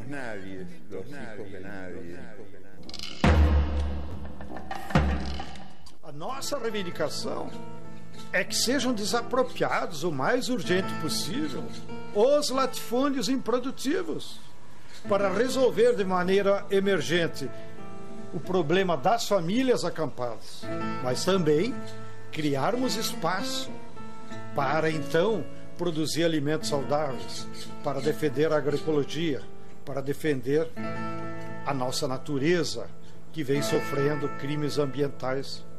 A nossa reivindicação é que sejam desapropriados o mais urgente possível os latifúndios improdutivos para resolver de maneira emergente o problema das famílias acampadas, mas também criarmos espaço para então produzir alimentos saudáveis, para defender a agroecologia, para defender a nossa natureza que vem sofrendo crimes ambientais